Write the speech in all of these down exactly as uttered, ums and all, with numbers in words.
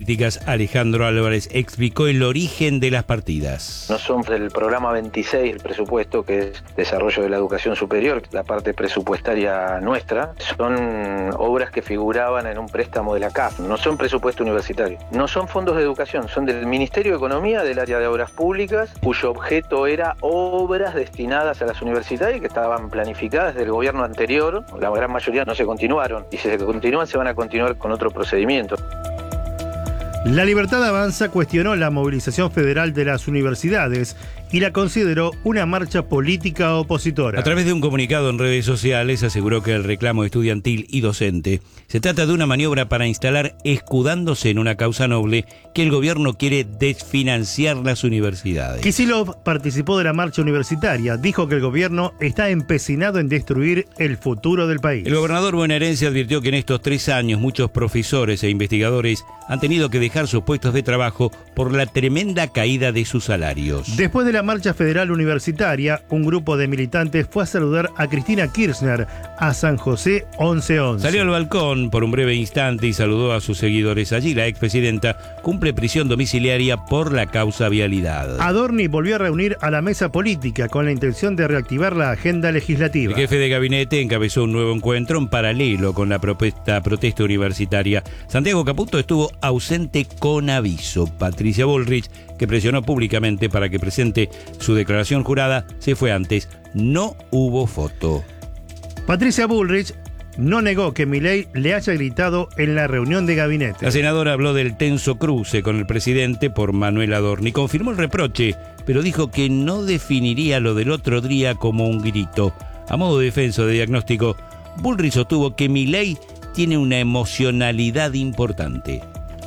Políticas, Alejandro Álvarez, explicó el origen de las partidas. No son del programa veintiséis, el presupuesto, que es desarrollo de la educación superior, la parte presupuestaria nuestra, son obras que figuraban en un préstamo de la C A F, no son presupuesto universitario. No son fondos de educación, son del Ministerio de Economía, del área de obras públicas, cuyo objeto era obras destinadas a las universidades que estaban planificadas desde el gobierno anterior. La gran mayoría no se continuaron, y si se continúan se van a continuar con otro procedimiento. La Libertad Avanza cuestionó la movilización federal de las universidades y la consideró una marcha política opositora. A través de un comunicado en redes sociales aseguró que el reclamo estudiantil y docente se trata de una maniobra para instalar, escudándose en una causa noble, que el gobierno quiere desfinanciar las universidades. Kicillof participó de la marcha universitaria, dijo que el gobierno está empecinado en destruir el futuro del país. El gobernador bonaerense advirtió que en estos tres años muchos profesores e investigadores han tenido que dejar sus puestos de trabajo por la tremenda caída de sus salarios. Después de la marcha federal universitaria, un grupo de militantes fue a saludar a Cristina Kirchner a San José once once. Salió al balcón por un breve instante y saludó a sus seguidores. Allí la expresidenta cumple prisión domiciliaria por la causa vialidad. Adorni volvió a reunir a la mesa política con la intención de reactivar la agenda legislativa. El jefe de gabinete encabezó un nuevo encuentro en paralelo con la propuesta protesta universitaria. Santiago Caputo estuvo ausente con aviso. Patricia Bullrich, que presionó públicamente para que presente su declaración jurada, se fue antes. No hubo foto. Patricia Bullrich no negó que Milei le haya gritado en la reunión de gabinete. La senadora habló del tenso cruce con el presidente por Manuel Adorni. Confirmó el reproche, pero dijo que no definiría lo del otro día como un grito. A modo de defensa de diagnóstico, Bullrich sostuvo que Milei tiene una emocionalidad importante.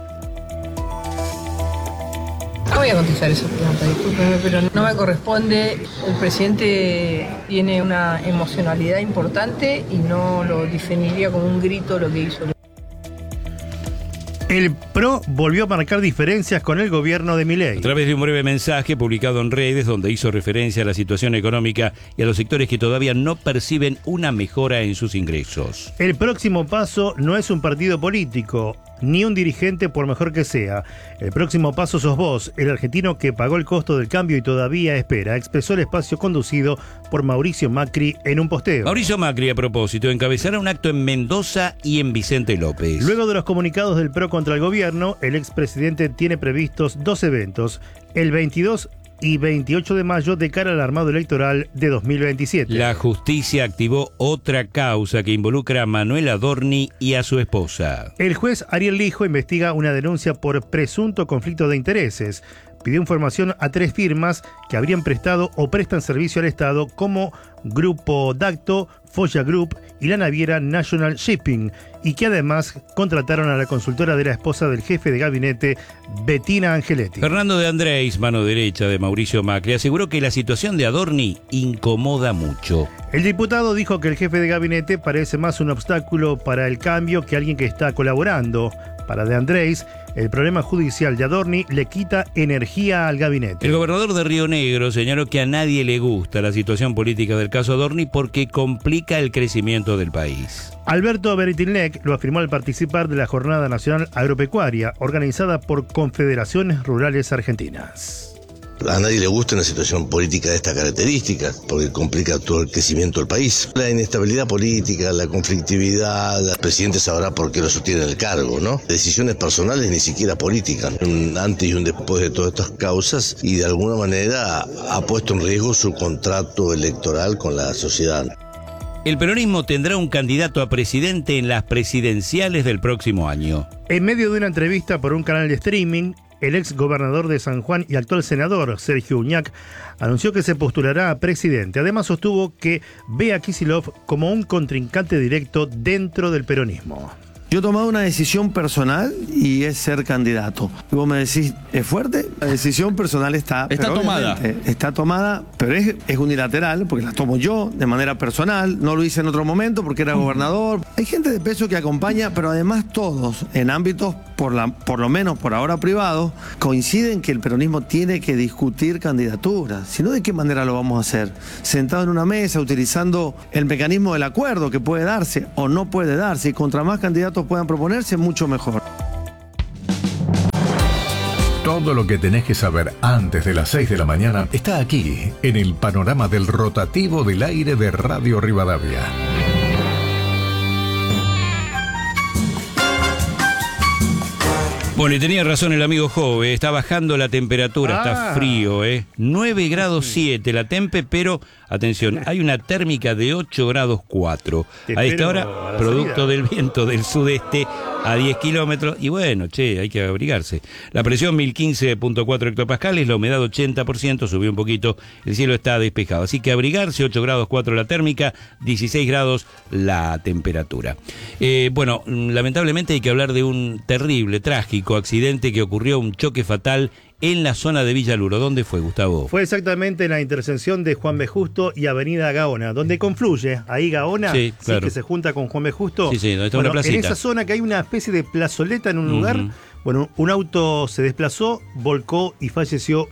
No voy a contestar esa pregunta, discúlpeme, pero no me corresponde. El presidente tiene una emocionalidad importante y no lo definiría como un grito lo que hizo. El P R O volvió a marcar diferencias con el gobierno de Milei. A través de un breve mensaje publicado en redes donde hizo referencia a la situación económica y a los sectores que todavía no perciben una mejora en sus ingresos. El próximo paso no es un partido político, ni un dirigente por mejor que sea. El próximo paso sos vos, el argentino que pagó el costo del cambio y todavía espera, expresó el espacio conducido por Mauricio Macri en un posteo. Mauricio Macri, a propósito, encabezará un acto en Mendoza y en Vicente López. Luego de los comunicados del P R O contra el gobierno, el expresidente tiene previstos dos eventos, el veintidós y veintiocho de mayo de cara al armado electoral de dos mil veintisiete. La justicia activó otra causa que involucra a Manuel Adorni y a su esposa. El juez Ariel Lijo investiga una denuncia por presunto conflicto de intereses. Pidió información a tres firmas que habrían prestado o prestan servicio al Estado, como Grupo Dacto, Foya Group y la naviera National Shipping, y que además contrataron a la consultora de la esposa del jefe de gabinete, Bettina Angeletti. Fernando de Andrés, mano derecha de Mauricio Macri, aseguró que la situación de Adorni incomoda mucho. El diputado dijo que el jefe de gabinete parece más un obstáculo para el cambio que alguien que está colaborando. Para De Andrés, el problema judicial de Adorni le quita energía al gabinete. El gobernador de Río Negro señaló que a nadie le gusta la situación política del caso Adorni porque complica el crecimiento del país. Alberto Beretilnec lo afirmó al participar de la Jornada Nacional Agropecuaria, organizada por Confederaciones Rurales Argentinas. A nadie le gusta una situación política de estas características, porque complica todo el crecimiento del país. La inestabilidad política, la conflictividad, el presidente sabrá por qué lo sostiene en el cargo, ¿no? Decisiones personales, ni siquiera políticas. Un antes y un después de todas estas causas, y de alguna manera ha puesto en riesgo su contrato electoral con la sociedad. El peronismo tendrá un candidato a presidente en las presidenciales del próximo año. En medio de una entrevista por un canal de streaming, el ex gobernador de San Juan y actual senador, Sergio Uñac, anunció que se postulará a presidente. Además sostuvo que ve a Kicillof como un contrincante directo dentro del peronismo. Yo he tomado una decisión personal y es ser candidato. Y vos me decís, ¿es fuerte? La decisión personal está... Está tomada. Está tomada, pero es, es unilateral, porque la tomo yo de manera personal. No lo hice en otro momento porque era gobernador. Hay gente de peso que acompaña, pero además todos, en ámbitos, por, la, por lo menos por ahora privados, coinciden que el peronismo tiene que discutir candidaturas. Si no, ¿de qué manera lo vamos a hacer? Sentado en una mesa, utilizando el mecanismo del acuerdo que puede darse o no puede darse. Y contra más candidatos puedan proponerse, mucho mejor. Todo lo que tenés que saber antes de las seis de la mañana está aquí, en el panorama del rotativo del aire de Radio Rivadavia. Bueno, y tenía razón el amigo Jove, está bajando la temperatura, Ah. está frío, ¿eh? nueve grados siete la tempe, pero, atención, hay una térmica de ocho grados cuatro. Te A esta espero hora, a la producto salida. del viento del sudeste a diez kilómetros, y bueno, che, hay que abrigarse. La presión mil quince punto cuatro hectopascales, la humedad ochenta por ciento, subió un poquito, el cielo está despejado. Así que abrigarse, ocho grados cuatro la térmica, dieciséis grados la temperatura. Eh, bueno, lamentablemente hay que hablar de un terrible, trágico accidente que ocurrió, un choque fatal en la zona de Villaluro. ¿Dónde fue, Gustavo? Fue exactamente en la intersección de Juan B. Justo y Avenida Gaona, donde confluye ahí Gaona, Sí, claro. que se junta con Juan B. Justo. Sí, sí, donde está Bueno, una placita. en esa zona que hay una especie de plazoleta en un Ujú. lugar, bueno, un auto se desplazó, volcó y falleció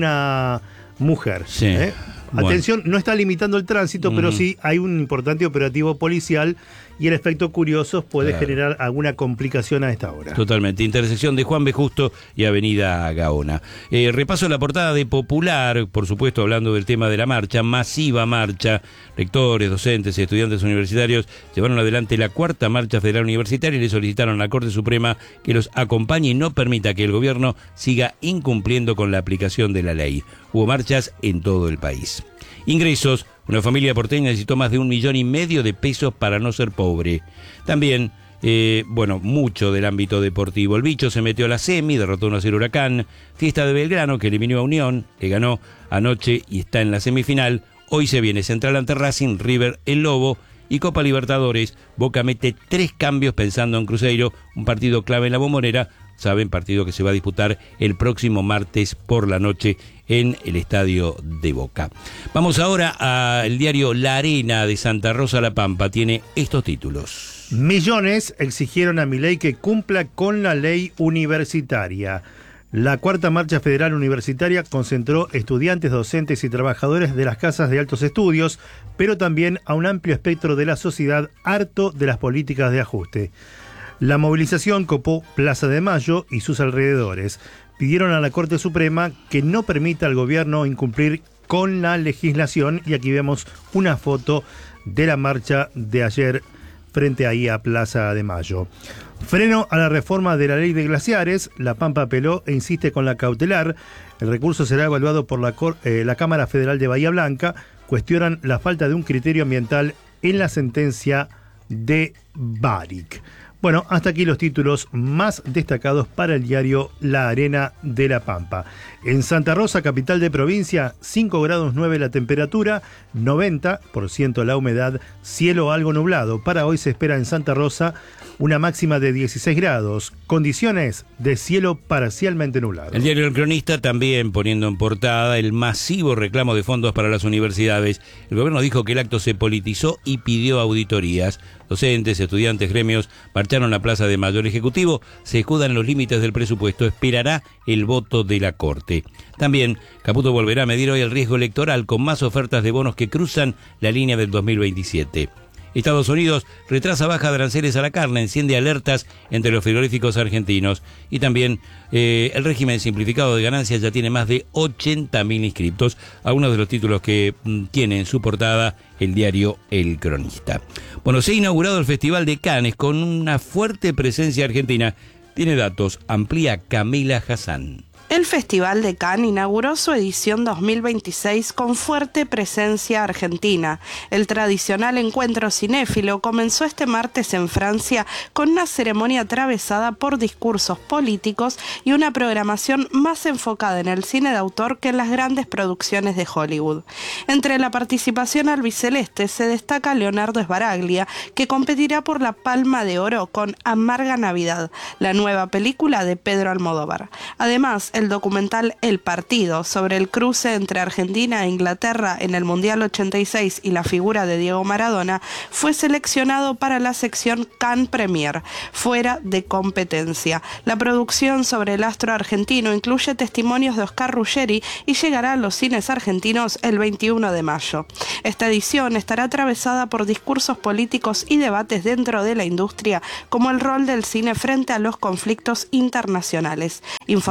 una mujer. Sí. ¿eh? Bueno. Atención, no está limitando el tránsito, pero Ujú. sí hay un importante operativo policial y el efecto curioso puede Claro. generar alguna complicación a esta hora. Totalmente, intersección de Juan B. Justo y Avenida Gaona. Eh, repaso la portada de Popular, por supuesto hablando del tema de la marcha, masiva marcha. Rectores, docentes y estudiantes universitarios llevaron adelante la cuarta marcha federal universitaria y le solicitaron a la Corte Suprema que los acompañe y no permita que el gobierno siga incumpliendo con la aplicación de la ley. Hubo marchas en todo el país. Ingresos. Una familia porteña necesitó más de un millón y medio de pesos para no ser pobre. También, eh, bueno, mucho del ámbito deportivo. El Bicho se metió a la semi, derrotó a uno a cero Huracán. Fiesta de Belgrano, que eliminó a Unión, que ganó anoche y está en la semifinal. Hoy se viene Central ante Racing, River el Lobo. Y Copa Libertadores, Boca mete tres cambios pensando en Cruzeiro, un partido clave en la Bombonera. Saben, partido que se va a disputar el próximo martes por la noche en el estadio de Boca. Vamos ahora al diario La Arena de Santa Rosa La Pampa. Tiene estos títulos. Millones exigieron a Milei que cumpla con la ley universitaria. La cuarta marcha federal universitaria concentró estudiantes, docentes y trabajadores de las casas de altos estudios, pero también a un amplio espectro de la sociedad harto de las políticas de ajuste. La movilización copó Plaza de Mayo y sus alrededores. Pidieron a la Corte Suprema que no permita al gobierno incumplir con la legislación, y aquí vemos una foto de la marcha de ayer frente ahí a Plaza de Mayo. Freno a la reforma de la ley de glaciares. La Pampa apeló e insiste con la cautelar. El recurso será evaluado por la, Cor- eh, la Cámara Federal de Bahía Blanca. Cuestionan la falta de un criterio ambiental en la sentencia de Baric. Bueno, hasta aquí los títulos más destacados para el diario La Arena de La Pampa. En Santa Rosa, capital de provincia, cinco grados nueve la temperatura, noventa por ciento la humedad, cielo algo nublado. Para hoy se espera en Santa Rosa una máxima de dieciséis grados, condiciones de cielo parcialmente nublado. El diario El Cronista también poniendo en portada el masivo reclamo de fondos para las universidades. El gobierno dijo que el acto se politizó y pidió auditorías. Docentes, estudiantes, gremios marcharon a Plaza de Mayo. El Ejecutivo se escuda en los límites del presupuesto, esperará el voto de la Corte. También, Caputo volverá a medir hoy el riesgo electoral con más ofertas de bonos que cruzan la línea del dos mil veintisiete. Estados Unidos retrasa baja de aranceles a la carne, enciende alertas entre los frigoríficos argentinos. Y también eh, el régimen simplificado de ganancias ya tiene más de ochenta mil inscriptos. Algunos de los títulos que mm, tiene en su portada el diario El Cronista. Bueno, se ha inaugurado el Festival de Cannes con una fuerte presencia argentina. Tiene datos, amplía Camila Hassan. El Festival de Cannes inauguró su edición dos mil veintiséis con fuerte presencia argentina. El tradicional encuentro cinéfilo comenzó este martes en Francia con una ceremonia atravesada por discursos políticos y una programación más enfocada en el cine de autor que en las grandes producciones de Hollywood. Entre la participación albiceleste se destaca Leonardo Sbaraglia, que competirá por la Palma de Oro con Amarga Navidad, la nueva película de Pedro Almodóvar. Además, el documental El Partido, sobre el cruce entre Argentina e Inglaterra en el Mundial ochenta y seis y la figura de Diego Maradona, fue seleccionado para la sección Cannes Premier, fuera de competencia. La producción sobre el astro argentino incluye testimonios de Oscar Ruggeri y llegará a los cines argentinos el veintiuno de mayo. Esta edición estará atravesada por discursos políticos y debates dentro de la industria, como el rol del cine frente a los conflictos internacionales, informó Camila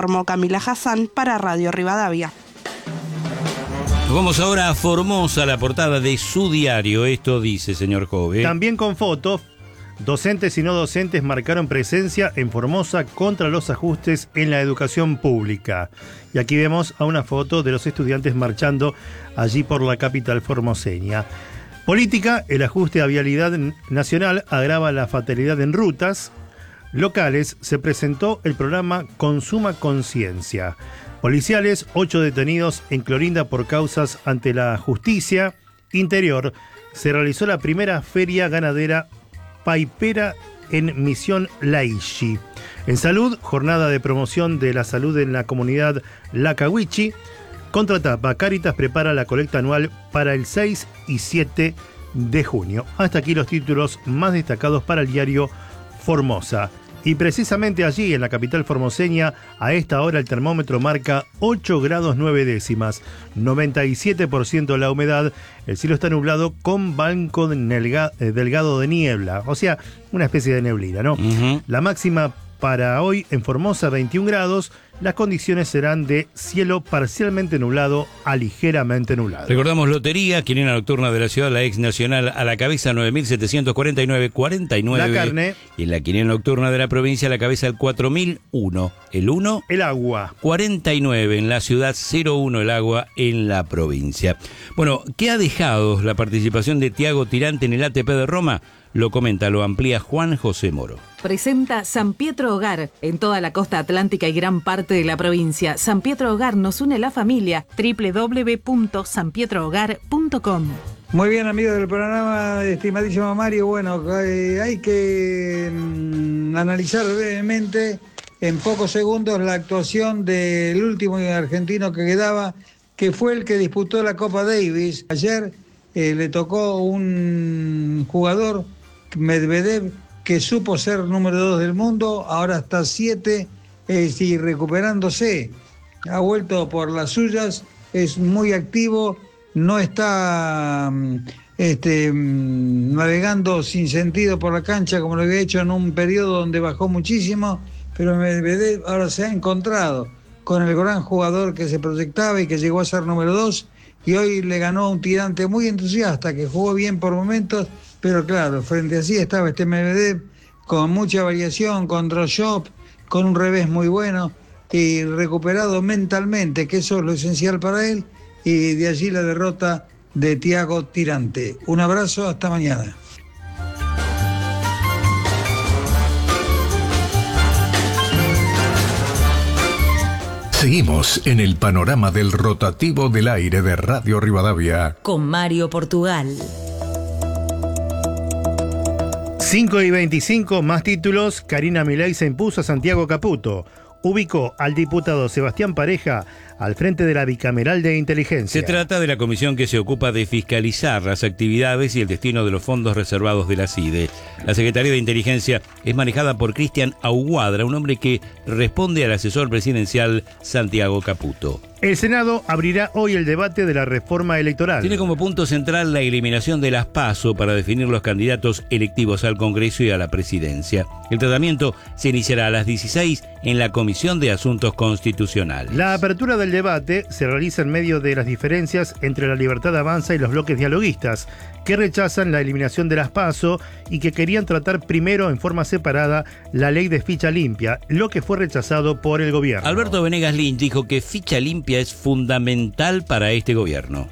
Camila Hassan para Radio Rivadavia. Nos vamos ahora a Formosa, la portada de su diario. Esto dice, señor Jove. También con fotos, docentes y no docentes marcaron presencia en Formosa contra los ajustes en la educación pública. Y aquí vemos a una foto de los estudiantes marchando allí por la capital formoseña. Política, el ajuste a vialidad nacional agrava la fatalidad en rutas locales. Se presentó el programa Consuma Conciencia. Policiales, ocho detenidos en Clorinda por causas ante la justicia. Interior, se realizó la primera feria ganadera paipera en Misión Laishi. En salud, jornada de promoción de la salud en la comunidad Lacahuichi. Contratapa, Cáritas prepara la colecta anual para el seis y siete de junio. Hasta aquí los títulos más destacados para el diario Formosa. Y precisamente allí, en la capital formoseña, a esta hora el termómetro marca ocho grados nueve décimas, noventa y siete por ciento la humedad, el cielo está nublado con banco delgado de niebla, o sea, una especie de neblina, ¿no? Uh-huh. La máxima para hoy en Formosa, veintiún grados, las condiciones serán de cielo parcialmente nublado a ligeramente nublado. Recordamos lotería, quiniela nocturna de la ciudad, la ex nacional a la cabeza nueve mil setecientos cuarenta y nueve, cuarenta y nueve. La carne. Y en la quiniela nocturna de la provincia a la cabeza el cuatro mil uno. El uno. El agua. cuarenta y nueve en la ciudad, cero uno el agua en la provincia. Bueno, ¿qué ha dejado la participación de Tiago Tirante en el A T P de Roma? Lo comenta, lo amplía Juan José Moro. Presenta San Pietro Hogar en toda la costa atlántica y gran parte de la provincia. San Pietro Hogar nos une la familia. doble u doble u doble u punto san pietro hogar punto com. Muy bien, amigos del programa, estimadísimo Mario. Bueno, eh, hay que mm, analizar brevemente en pocos segundos la actuación del último argentino que quedaba, que fue el que disputó la Copa Davis. Ayer eh, le tocó un jugador, Medvedev, que supo ser número dos del mundo, ahora está siete, eh, y recuperándose, ha vuelto por las suyas, es muy activo, no está este, navegando sin sentido por la cancha como lo había hecho en un periodo donde bajó muchísimo, pero Medvedev ahora se ha encontrado con el gran jugador que se proyectaba y que llegó a ser número dos, y hoy le ganó a un Tirante muy entusiasta, que jugó bien por momentos, pero claro, frente a sí estaba este Medvedev con mucha variación, con draw shot, con un revés muy bueno y recuperado mentalmente, que eso es lo esencial para él, y de allí la derrota de Tiago Tirante. Un abrazo, hasta mañana. Seguimos en el panorama del rotativo del aire de Radio Rivadavia con Mario Portugal. cinco y veinticinco, más títulos. Karina Milei se impuso a Santiago Caputo. Ubicó al diputado Sebastián Pareja al frente de la bicameral de inteligencia. Se trata de la comisión que se ocupa de fiscalizar las actividades y el destino de los fondos reservados de la C I D E. La Secretaría de Inteligencia es manejada por Cristian Aguadra, un hombre que responde al asesor presidencial Santiago Caputo. El Senado abrirá hoy el debate de la reforma electoral. Tiene como punto central la eliminación de las PASO para definir los candidatos electivos al Congreso y a la presidencia. El tratamiento se iniciará a las dieciséis en la Comisión de Asuntos Constitucionales. La apertura del debate se realiza en medio de las diferencias entre la Libertad Avanza y los bloques dialoguistas, que rechazan la eliminación de las PASO y que querían tratar primero en forma separada la ley de ficha limpia, lo que fue rechazado por el gobierno. Alberto Venegas Lynch dijo que ficha limpia es fundamental para este gobierno.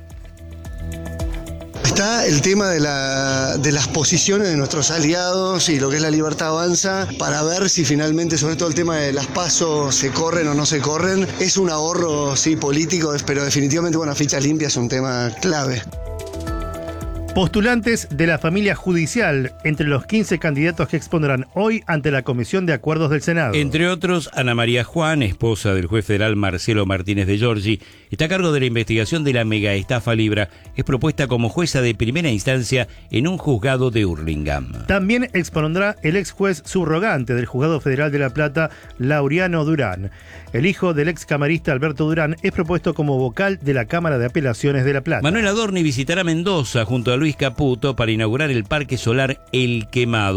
Está el tema de, la, de las posiciones de nuestros aliados y lo que es la Libertad Avanza para ver si finalmente, sobre todo el tema de las PASO, se corren o no se corren. Es un ahorro, sí, político, pero definitivamente, bueno, ficha limpia es un tema clave. Postulantes de la familia judicial entre los quince candidatos que expondrán hoy ante la Comisión de Acuerdos del Senado. Entre otros, Ana María Juan, esposa del juez federal Marcelo Martínez de Giorgi, está a cargo de la investigación de la megaestafa Libra. Es propuesta como jueza de primera instancia en un juzgado de Hurlingham. También expondrá el ex juez subrogante del Juzgado Federal de La Plata, Laureano Durán. El hijo del ex camarista Alberto Durán es propuesto como vocal de la Cámara de Apelaciones de La Plata. Manuel Adorni visitará Mendoza junto a Luis Caputo para inaugurar el Parque Solar El Quemado.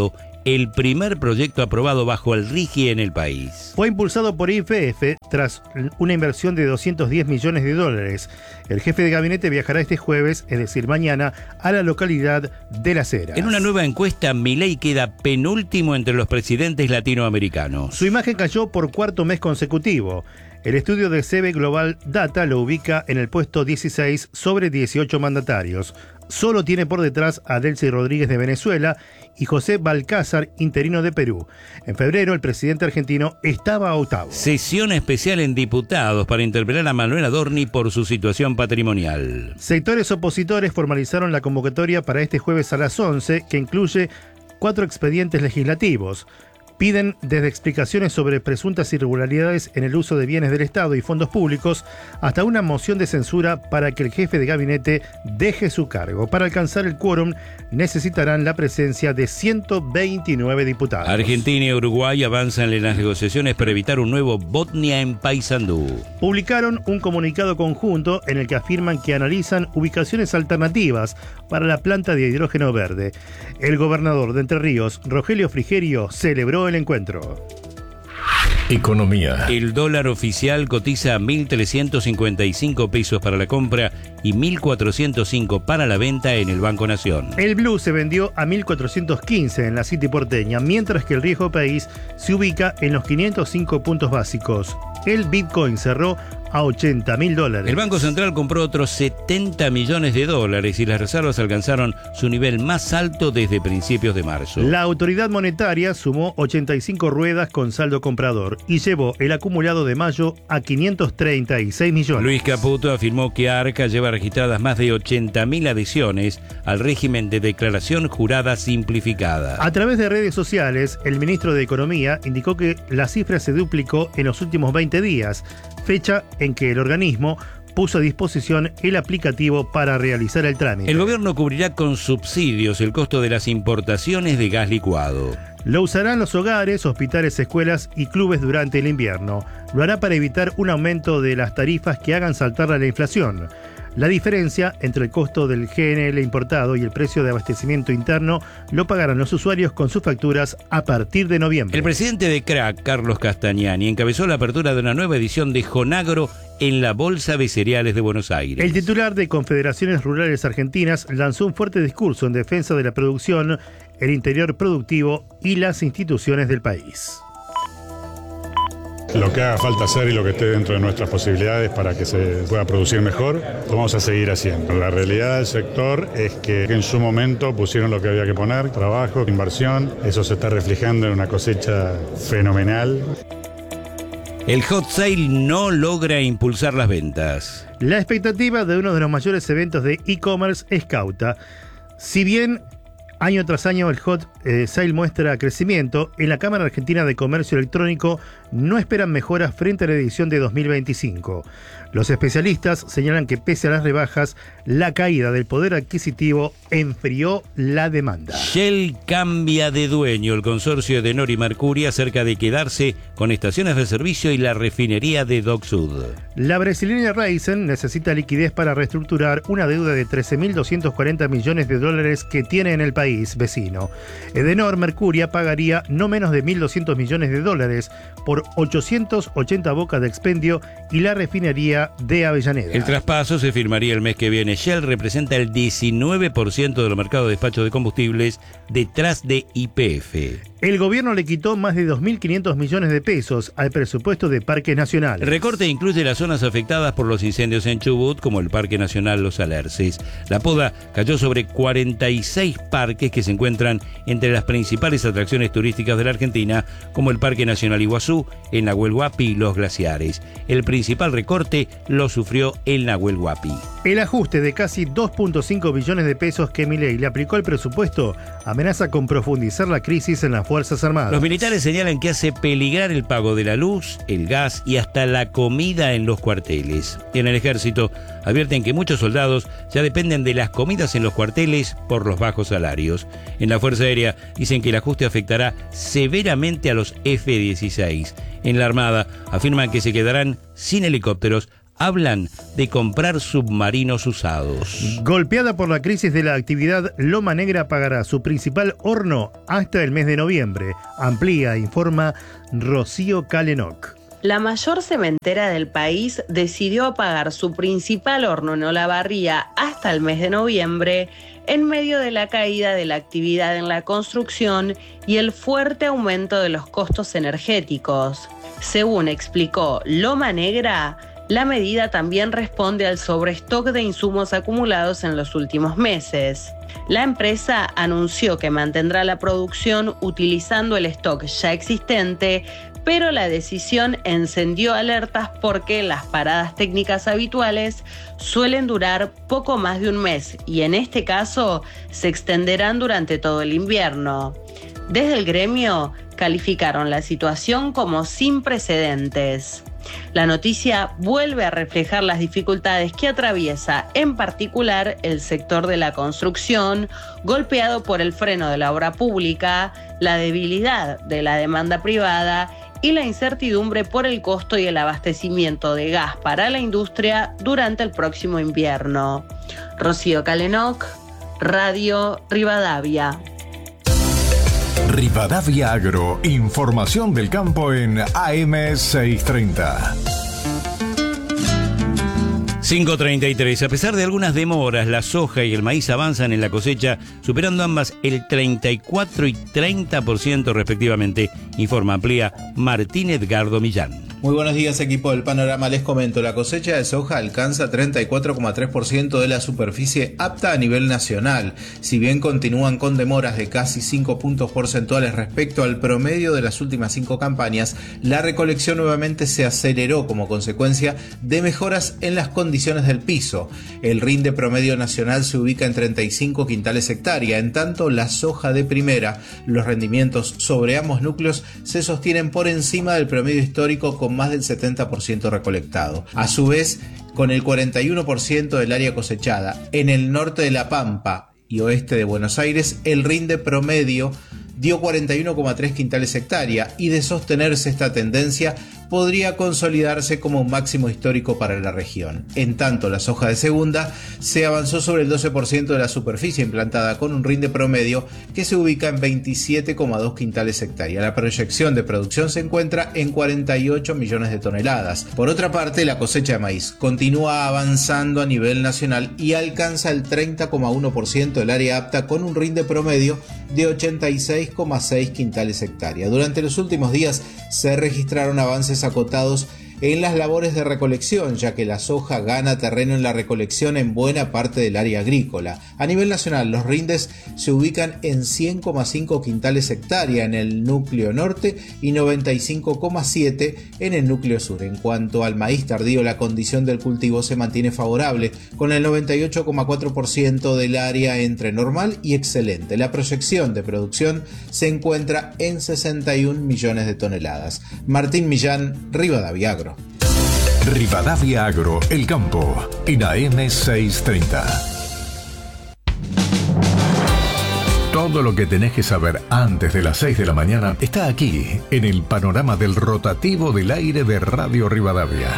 el primer proyecto aprobado bajo el RIGI en el país. Fue impulsado por I P F tras una inversión de doscientos diez millones de dólares. El jefe de gabinete viajará este jueves, es decir, mañana, a la localidad de Las Heras. En una nueva encuesta, Milei queda penúltimo entre los presidentes latinoamericanos. Su imagen cayó por cuarto mes consecutivo. El estudio de C B Global Data lo ubica en el puesto dieciséis sobre dieciocho mandatarios. Solo tiene por detrás a Delcy Rodríguez de Venezuela y José Balcázar, interino de Perú. En febrero, el presidente argentino estaba a octavo. Sesión especial en diputados para interpelar a Manuel Adorni por su situación patrimonial. Sectores opositores formalizaron la convocatoria para este jueves a las once, que incluye cuatro expedientes legislativos. Piden desde explicaciones sobre presuntas irregularidades en el uso de bienes del Estado y fondos públicos hasta una moción de censura para que el jefe de gabinete deje su cargo. Para alcanzar el quórum necesitarán la presencia de ciento veintinueve diputados. Argentina y Uruguay avanzan en las negociaciones para evitar un nuevo Botnia en Paysandú. Publicaron un comunicado conjunto en el que afirman que analizan ubicaciones alternativas para la planta de hidrógeno verde. El gobernador de Entre Ríos, Rogelio Frigerio, celebró el encuentro. Economía. El dólar oficial cotiza a mil trescientos cincuenta y cinco pesos para la compra y mil cuatrocientos cinco para la venta en el Banco Nación. El blue se vendió a mil cuatrocientos quince en la City porteña, mientras que el riesgo país se ubica en los quinientos cinco puntos básicos. El Bitcoin cerró a ochenta mil dólares. El Banco Central compró otros setenta millones de dólares y las reservas alcanzaron su nivel más alto desde principios de marzo. La autoridad monetaria sumó ochenta y cinco ruedas con saldo comprador y llevó el acumulado de mayo a quinientos treinta y seis millones. Luis Caputo afirmó que Arca lleva registradas más de ochenta mil adhesiones al régimen de declaración jurada simplificada. A través de redes sociales, el ministro de Economía indicó que la cifra se duplicó en los últimos veinte días, fecha en que el organismo puso a disposición el aplicativo para realizar el trámite. El gobierno cubrirá con subsidios el costo de las importaciones de gas licuado. Lo usarán los hogares, hospitales, escuelas y clubes durante el invierno. Lo hará para evitar un aumento de las tarifas que hagan saltar a la inflación. La diferencia entre el costo del G N L importado y el precio de abastecimiento interno lo pagarán los usuarios con sus facturas a partir de noviembre. El presidente de Crack, Carlos Castagnani, encabezó la apertura de una nueva edición de Jonagro en la Bolsa de Cereales de Buenos Aires. El titular de Confederaciones Rurales Argentinas lanzó un fuerte discurso en defensa de la producción, el interior productivo y las instituciones del país. Lo que haga falta hacer y lo que esté dentro de nuestras posibilidades para que se pueda producir mejor, lo vamos a seguir haciendo. La realidad del sector es que en su momento pusieron lo que había que poner, trabajo, inversión, eso se está reflejando en una cosecha fenomenal. El hot sale no logra impulsar las ventas. La expectativa de uno de los mayores eventos de e-commerce es cauta. Si bien año tras año el hot eh, sale muestra crecimiento, en la Cámara Argentina de Comercio Electrónico no esperan mejoras frente a la edición de dos mil veinticinco. Los especialistas señalan que pese a las rebajas, la caída del poder adquisitivo enfrió la demanda. Shell cambia de dueño. El consorcio de Nor y Mercuria cerca de quedarse con estaciones de servicio y la refinería de Dock Sud. La brasileña Raízen necesita liquidez para reestructurar una deuda de trece mil doscientos cuarenta millones de dólares que tiene en el país vecino. Edenor Mercuria pagaría no menos de mil doscientos millones de dólares por ochocientos ochenta bocas de expendio y la refinería de Avellaneda. El traspaso se firmaría el mes que viene. Shell representa el diecinueve por ciento del mercado de despacho de combustibles detrás de Y P F. El gobierno le quitó más de dos mil quinientos millones de pesos al presupuesto de parques nacionales. El recorte incluye las zonas afectadas por los incendios en Chubut, como el Parque Nacional Los Alerces. La poda cayó sobre cuarenta y seis parques que se encuentran entre las principales atracciones turísticas de la Argentina, como el Parque Nacional Iguazú, el Nahuel Huapi y los glaciares. El principal recorte lo sufrió el Nahuel Huapi. El ajuste de casi dos punto cinco billones de pesos que Milei le aplicó al presupuesto amenaza con profundizar la crisis en las Fuerzas Armadas. Los militares señalan que hace peligrar el pago de la luz, el gas y hasta la comida en los cuarteles. En el ejército advierten que muchos soldados ya dependen de las comidas en los cuarteles por los bajos salarios. En la Fuerza Aérea dicen que el ajuste afectará severamente a los F dieciséis. En la Armada afirman que se quedarán sin helicópteros hablan de comprar submarinos usados. Golpeada por la crisis de la actividad, Loma Negra pagará su principal horno hasta el mes de noviembre. Amplía, informa Rocío Calenoc. La mayor cementera del país decidió apagar su principal horno en Olavarría hasta el mes de noviembre en medio de la caída de la actividad en la construcción y el fuerte aumento de los costos energéticos. Según explicó Loma Negra, la medida también responde al sobrestock de insumos acumulados en los últimos meses. La empresa anunció que mantendrá la producción utilizando el stock ya existente, pero la decisión encendió alertas porque las paradas técnicas habituales suelen durar poco más de un mes y en este caso se extenderán durante todo el invierno. Desde el gremio calificaron la situación como sin precedentes. La noticia vuelve a reflejar las dificultades que atraviesa en particular el sector de la construcción, golpeado por el freno de la obra pública, la debilidad de la demanda privada y la incertidumbre por el costo y el abastecimiento de gas para la industria durante el próximo invierno. Rocío Calenoc, Radio Rivadavia. Rivadavia Agro, información del campo en A M seiscientos treinta. cinco treinta y tres. A pesar de algunas demoras, la soja y el maíz avanzan en la cosecha, superando ambas el treinta y cuatro y treinta por ciento respectivamente, informa amplía Martín Edgardo Millán. Muy buenos días, equipo del Panorama. Les comento, la cosecha de soja alcanza treinta y cuatro coma tres por ciento de la superficie apta a nivel nacional. Si bien continúan con demoras de casi cinco puntos porcentuales respecto al promedio de las últimas cinco campañas, la recolección nuevamente se aceleró como consecuencia de mejoras en las condiciones del piso. El rinde promedio nacional se ubica en treinta y cinco quintales hectárea. En tanto, la soja de primera, los rendimientos sobre ambos núcleos se sostienen por encima del promedio histórico con más del setenta por ciento recolectado. A su vez, con el cuarenta y uno por ciento del área cosechada en el norte de La Pampa y oeste de Buenos Aires, el rinde promedio dio cuarenta y uno coma tres quintales hectárea y de sostenerse esta tendencia podría consolidarse como un máximo histórico para la región. En tanto, la soja de segunda se avanzó sobre el doce por ciento de la superficie implantada con un rinde promedio que se ubica en veintisiete coma dos quintales hectárea. La proyección de producción se encuentra en cuarenta y ocho millones de toneladas. Por otra parte, la cosecha de maíz continúa avanzando a nivel nacional y alcanza el treinta coma uno por ciento del área apta con un rinde promedio de ochenta y seis coma seis quintales hectárea. Durante los últimos días se registraron avances acotados en las labores de recolección, ya que la soja gana terreno en la recolección en buena parte del área agrícola. A nivel nacional, los rindes se ubican en cien coma cinco quintales hectárea en el núcleo norte y noventa y cinco coma siete en el núcleo sur. En cuanto al maíz tardío, la condición del cultivo se mantiene favorable, con el noventa y ocho coma cuatro por ciento del área entre normal y excelente. La proyección de producción se encuentra en sesenta y un millones de toneladas. Martín Millán, Rivadavia Agro. Rivadavia Agro, el campo, en A M seiscientos treinta. Todo lo que tenés que saber antes de las seis de la mañana está aquí, en el panorama del rotativo del aire de Radio Rivadavia.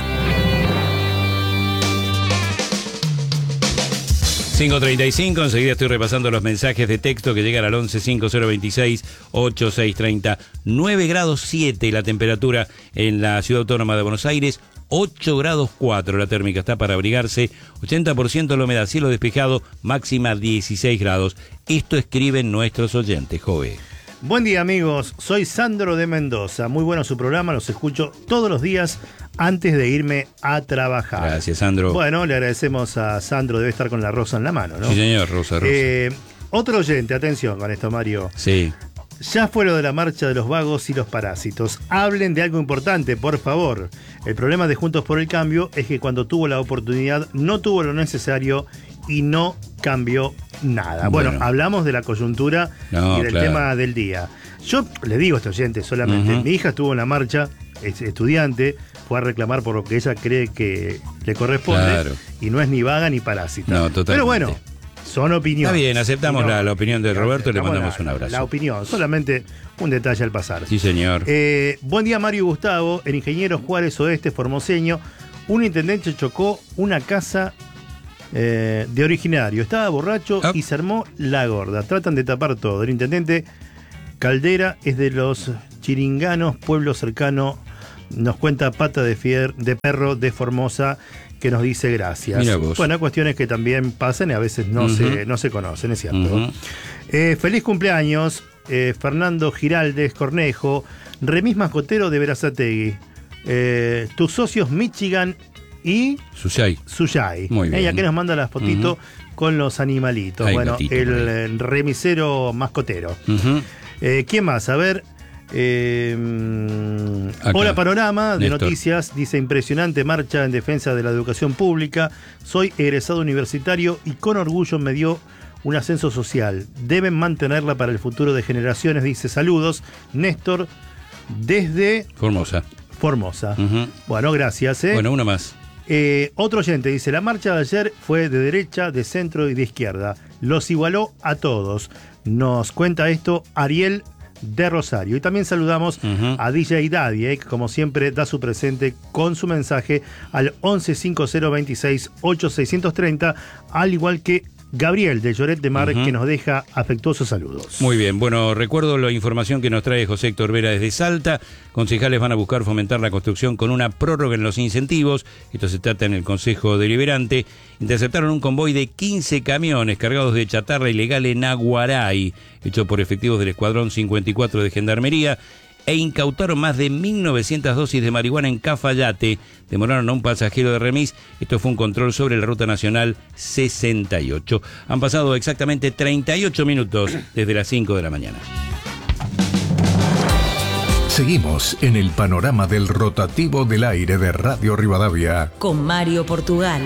cinco treinta y cinco, enseguida estoy repasando los mensajes de texto que llegan al once cinco cero veintiséis ochenta y seis treinta. nueve grados siete la temperatura en la Ciudad Autónoma de Buenos Aires, ocho grados cuatro la térmica, está para abrigarse, ochenta por ciento la humedad, cielo despejado, máxima dieciséis grados. Esto escriben nuestros oyentes, Jove. Buen día, amigos, soy Sandro de Mendoza, muy bueno su programa, los escucho todos los días antes de irme a trabajar. Gracias, Sandro. Bueno, le agradecemos a Sandro, debe estar con la rosa en la mano, ¿no? Sí, señor, rosa, rosa. Eh, otro oyente, atención con esto, Mario. Sí. Ya fue lo de la marcha de los vagos y los parásitos. Hablen de algo importante, por favor. El problema de Juntos por el Cambio es que cuando tuvo la oportunidad no tuvo lo necesario y no cambió nada. Bueno, bueno hablamos de la coyuntura no, y del claro. tema del día. Yo le digo a este oyente solamente, uh-huh. mi hija estuvo en la marcha, es estudiante, fue a reclamar por lo que ella cree que le corresponde claro. y no es ni vaga ni parásita. No, totalmente. Pero bueno, son opiniones. Está bien, aceptamos no, la, la opinión de Roberto y le mandamos la, un abrazo. La opinión, solamente un detalle al pasar. Sí, señor. Eh, buen día, Mario y Gustavo, el ingeniero Juárez Oeste, formoseño. Un intendente chocó una casa eh, de originario. Estaba borracho oh. y se armó la gorda. Tratan de tapar todo. El intendente Caldera es de los Chiringanos, pueblo cercano. Nos cuenta Pata de, Fier, de Perro de Formosa, que nos dice gracias. Bueno, cuestiones que también pasan y a veces no, uh-huh. se, no se conocen, es cierto. Uh-huh. Eh, feliz cumpleaños, eh, Fernando Giraldes Cornejo, Remis Mascotero de Verazategui. Eh, tus socios Michigan y Suyay. Suyay. Muy bien. Ella que nos manda las fotitos uh-huh. con los animalitos. Ay, bueno, gatito, el, el remisero mascotero. Uh-huh. Eh, ¿Quién más? A ver. Eh, hola Panorama de Néstor. Noticias, dice impresionante marcha en defensa de la educación pública. Soy egresado universitario y con orgullo me dio un ascenso social. Deben mantenerla para el futuro de generaciones, dice saludos. Néstor desde Formosa. Formosa. Uh-huh. Bueno, gracias. ¿eh? Bueno, una más. Eh, otro oyente dice, la marcha de ayer fue de derecha, de centro y de izquierda. Los igualó a todos. Nos cuenta esto Ariel de Rosario. Y también saludamos uh-huh. a D J Daddy, eh, que como siempre da su presente con su mensaje al once cincuenta veintiséis ocho seiscientos treinta, al igual que Gabriel de Lloret de Mar, uh-huh. que nos deja afectuosos saludos. Muy bien, bueno, recuerdo la información que nos trae José Héctor Vera desde Salta. Concejales van a buscar fomentar la construcción con una prórroga en los incentivos. Esto se trata en el Consejo Deliberante. Interceptaron un convoy de quince camiones cargados de chatarra ilegal en Aguaray, hecho por efectivos del Escuadrón cincuenta y cuatro de Gendarmería, e incautaron más de mil novecientas dosis de marihuana en Cafayate. Demoraron a un pasajero de remis. Esto fue un control sobre la Ruta Nacional sesenta y ocho. Han pasado exactamente treinta y ocho minutos desde las cinco de la mañana. Seguimos en el panorama del rotativo del aire de Radio Rivadavia. Con Mario Portugal.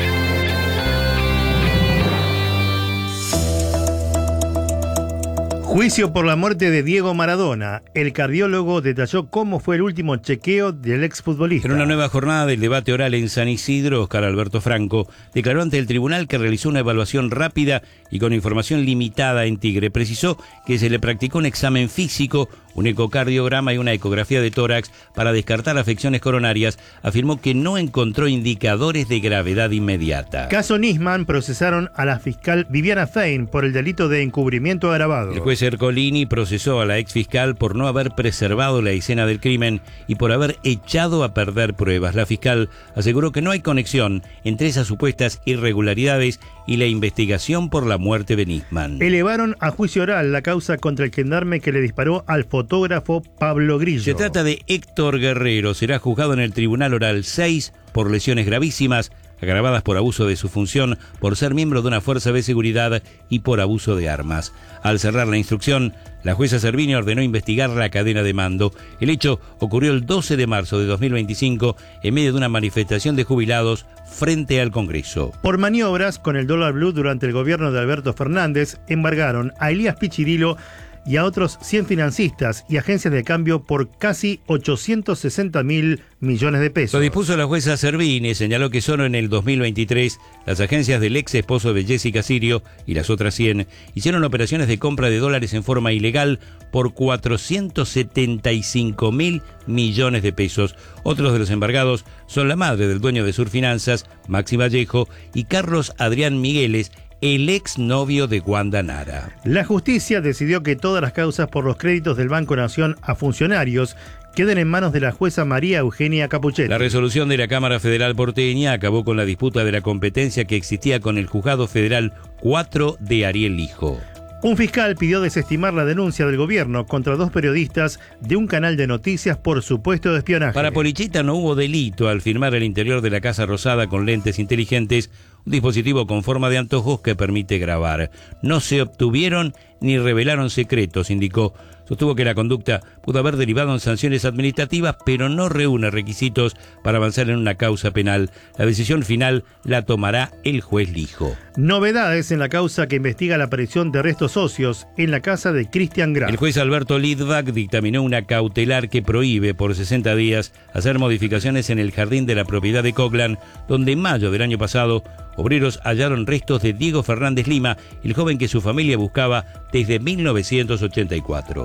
Juicio por la muerte de Diego Maradona. El cardiólogo detalló cómo fue el último chequeo del exfutbolista. En una nueva jornada del debate oral en San Isidro, Oscar Alberto Franco declaró ante el tribunal que realizó una evaluación rápida y con información limitada en Tigre. Precisó que se le practicó un examen físico, un ecocardiograma y una ecografía de tórax para descartar afecciones coronarias. Afirmó que no encontró indicadores de gravedad inmediata. Caso Nisman, procesaron a la fiscal Viviana Fein por el delito de encubrimiento agravado. El juez Ercolini procesó a la exfiscal por no haber preservado la escena del crimen y por haber echado a perder pruebas. La fiscal aseguró que no hay conexión entre esas supuestas irregularidades y la investigación por la muerte de Nisman. Elevaron a juicio oral la causa contra el gendarme que le disparó al fotógrafo Pablo Grillo. Se trata de Héctor Guerrero. Será juzgado en el Tribunal Oral seis por lesiones gravísimas, agravadas por abuso de su función, por ser miembro de una fuerza de seguridad y por abuso de armas. Al cerrar la instrucción, la jueza Servini ordenó investigar la cadena de mando. El hecho ocurrió el doce de marzo de dos mil veinticinco en medio de una manifestación de jubilados frente al Congreso. Por maniobras con el dólar blue durante el gobierno de Alberto Fernández, embargaron a Elías Pichirilo y a otros cien financistas y agencias de cambio por casi ochocientos sesenta mil millones de pesos. Lo dispuso la jueza Servini. Señaló que solo en el dos mil veintitrés las agencias del ex esposo de Jessica Sirio y las otras cien hicieron operaciones de compra de dólares en forma ilegal por cuatrocientos setenta y cinco mil millones de pesos. Otros de los embargados son la madre del dueño de Surfinanzas, Maxi Vallejo, y Carlos Adrián Migueles, el exnovio de Wanda Nara. La justicia decidió que todas las causas por los créditos del Banco Nación a funcionarios queden en manos de la jueza María Eugenia Capuchetti. La resolución de la Cámara Federal porteña acabó con la disputa de la competencia que existía con el Juzgado Federal cuatro de Ariel Lijo. Un fiscal pidió desestimar la denuncia del gobierno contra dos periodistas de un canal de noticias por supuesto de espionaje. Para Polichita no hubo delito al firmar el interior de la Casa Rosada con lentes inteligentes, un dispositivo con forma de antojos que permite grabar. No se obtuvieron ni revelaron secretos, indicó. Sostuvo que la conducta pudo haber derivado en sanciones administrativas, pero no reúne requisitos para avanzar en una causa penal. La decisión final la tomará el juez Lijo. Novedades en la causa que investiga la aparición de restos óseos en la casa de Cristian Graf. El juez Alberto Lidbach dictaminó una cautelar que prohíbe por sesenta días hacer modificaciones en el jardín de la propiedad de Coglan, donde en mayo del año pasado obreros hallaron restos de Diego Fernández Lima, el joven que su familia buscaba desde mil novecientos ochenta y cuatro.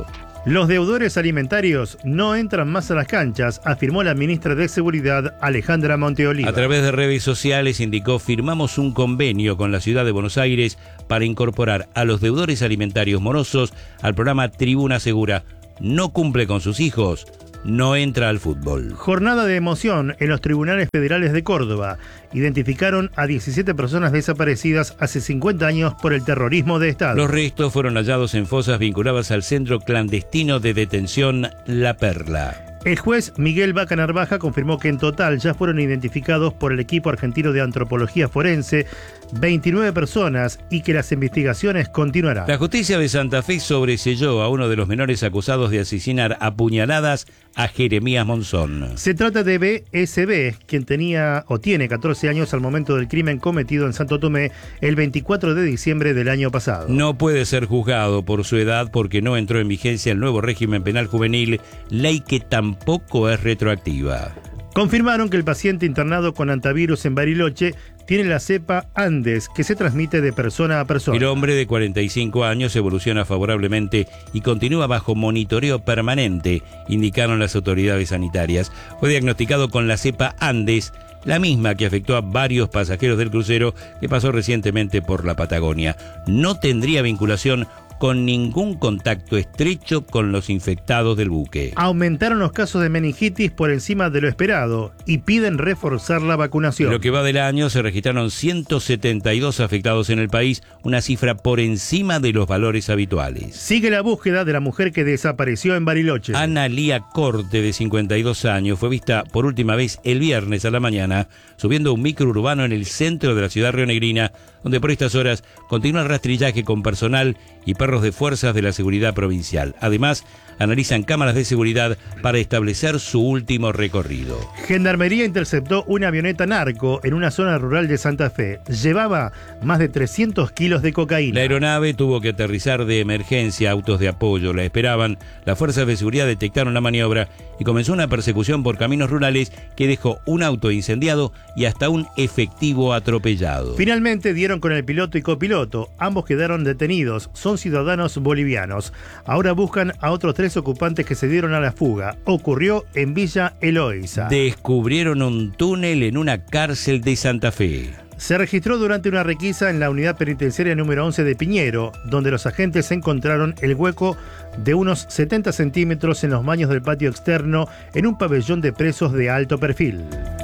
Los deudores alimentarios no entran más a las canchas, afirmó la ministra de Seguridad, Alejandra Monteoliva. A través de redes sociales indicó: firmamos un convenio con la ciudad de Buenos Aires para incorporar a los deudores alimentarios morosos al programa Tribuna Segura. No cumple con sus hijos, no entra al fútbol. Jornada de emoción en los tribunales federales de Córdoba. Identificaron a diecisiete personas desaparecidas hace cincuenta años por el terrorismo de Estado. Los restos fueron hallados en fosas vinculadas al centro clandestino de detención La Perla. El juez Miguel Vaca Narvaja confirmó que en total ya fueron identificados por el equipo argentino de antropología forense veintinueve personas y que las investigaciones continuarán. La justicia de Santa Fe sobreselló a uno de los menores acusados de asesinar a puñaladas a Jeremías Monzón. Se trata de B S B, quien tenía o tiene catorce años al momento del crimen cometido en Santo Tomé el veinticuatro de diciembre del año pasado. No puede ser juzgado por su edad porque no entró en vigencia el nuevo régimen penal juvenil, ley que tampoco es retroactiva. Confirmaron que el paciente internado con antivirus en Bariloche tiene la cepa Andes, que se transmite de persona a persona. El hombre de cuarenta y cinco años evoluciona favorablemente y continúa bajo monitoreo permanente, indicaron las autoridades sanitarias. Fue diagnosticado con la cepa Andes, la misma que afectó a varios pasajeros del crucero que pasó recientemente por la Patagonia. No tendría vinculación con ningún contacto estrecho con los infectados del buque. Aumentaron los casos de meningitis por encima de lo esperado y piden reforzar la vacunación. En lo que va del año se registraron ciento setenta y dos afectados en el país, una cifra por encima de los valores habituales. Sigue la búsqueda de la mujer que desapareció en Bariloche. Ana Lía Corte, de cincuenta y dos años, fue vista por última vez el viernes a la mañana subiendo un micro urbano en el centro de la ciudad rionegrina, donde por estas horas continúa el rastrillaje con personal y perros de fuerzas de la seguridad provincial. Además, analizan cámaras de seguridad para establecer su último recorrido. Gendarmería interceptó una avioneta narco en una zona rural de Santa Fe. Llevaba más de trescientos kilos de cocaína. La aeronave tuvo que aterrizar de emergencia, autos de apoyo la esperaban. Las fuerzas de seguridad detectaron la maniobra y comenzó una persecución por caminos rurales que dejó un auto incendiado y hasta un efectivo atropellado. Finalmente dieron con el piloto y copiloto. Ambos quedaron detenidos. Son ciudadanos bolivianos. Ahora buscan a otros tres ocupantes que se dieron a la fuga. Ocurrió en Villa Eloísa. Descubrieron un túnel en una cárcel de Santa Fe. Se registró durante una requisa en la unidad penitenciaria número once de Piñero, donde los agentes encontraron el hueco de unos setenta centímetros en los baños del patio externo en un pabellón de presos de alto perfil.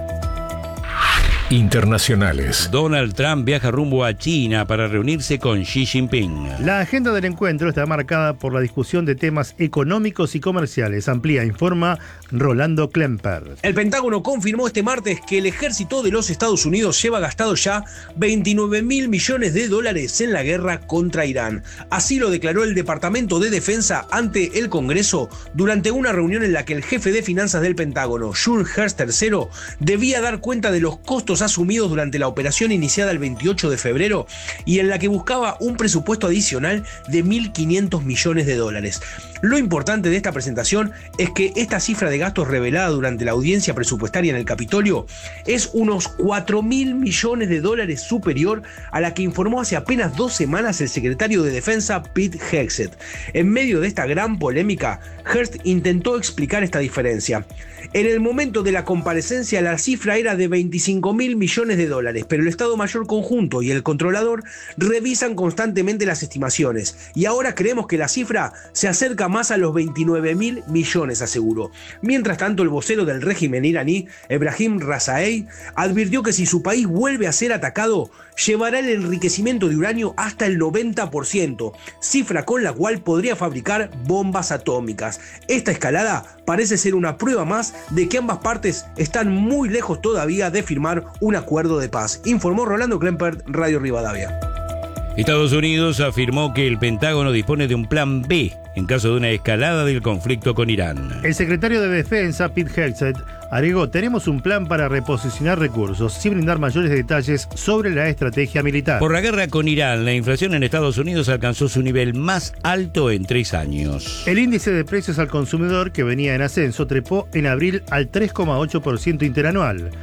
Internacionales. Donald Trump viaja rumbo a China para reunirse con Xi Jinping. La agenda del encuentro está marcada por la discusión de temas económicos y comerciales. Amplía, informa Rolando Klemper. El Pentágono confirmó este martes que el ejército de los Estados Unidos lleva gastado ya veintinueve mil millones de dólares en la guerra contra Irán. Así lo declaró el Departamento de Defensa ante el Congreso durante una reunión en la que el jefe de finanzas del Pentágono, John Hertz tercero, debía dar cuenta de los costos asumidos durante la operación iniciada el veintiocho de febrero y en la que buscaba un presupuesto adicional de mil quinientos millones de dólares. Lo importante de esta presentación es que esta cifra de gastos revelada durante la audiencia presupuestaria en el Capitolio es unos cuatro mil millones de dólares superior a la que informó hace apenas dos semanas el secretario de Defensa Pete Hegseth. En medio de esta gran polémica, Hearst intentó explicar esta diferencia. En el momento de la comparecencia la cifra era de veinticinco mil millones de dólares, pero el Estado Mayor Conjunto y el controlador revisan constantemente las estimaciones y ahora creemos que la cifra se acerca más a los veintinueve mil millones, aseguró. Mientras tanto, el vocero del régimen iraní, Ebrahim Razaei, advirtió que si su país vuelve a ser atacado, llevará el enriquecimiento de uranio hasta el noventa por ciento, cifra con la cual podría fabricar bombas atómicas. Esta escalada parece ser una prueba más de que ambas partes están muy lejos todavía de firmar un acuerdo de paz, informó Rolando Klemper, Radio Rivadavia. Estados Unidos afirmó que el Pentágono dispone de un plan B en caso de una escalada del conflicto con Irán. El secretario de Defensa, Pete Hegseth, agregó: tenemos un plan para reposicionar recursos, sin brindar mayores detalles sobre la estrategia militar. Por la guerra con Irán, la inflación en Estados Unidos alcanzó su nivel más alto en tres años. El índice de precios al consumidor, que venía en ascenso, trepó en abril al tres coma ocho por ciento interanual.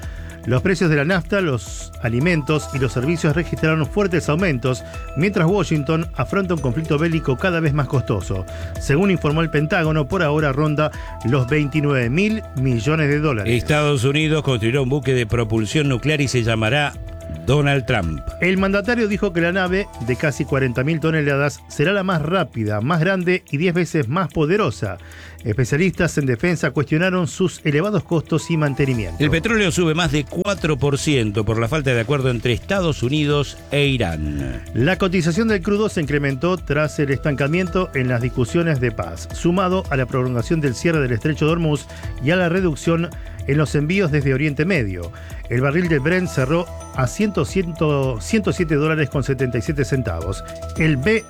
Los precios de la nafta, los alimentos y los servicios registraron fuertes aumentos, mientras Washington afronta un conflicto bélico cada vez más costoso. Según informó el Pentágono, por ahora ronda los veintinueve mil millones de dólares. Estados Unidos construirá un buque de propulsión nuclear y se llamará Donald Trump. El mandatario dijo que la nave, de casi cuarenta mil toneladas, será la más rápida, más grande y diez veces más poderosa. Especialistas en defensa cuestionaron sus elevados costos y mantenimiento. El petróleo sube más de cuatro por ciento por la falta de acuerdo entre Estados Unidos e Irán. La cotización del crudo se incrementó tras el estancamiento en las discusiones de paz, sumado a la prolongación del cierre del estrecho de Hormuz y a la reducción en los envíos desde Oriente Medio. El barril del Brent cerró a ciento siete dólares con setenta y siete centavos. El B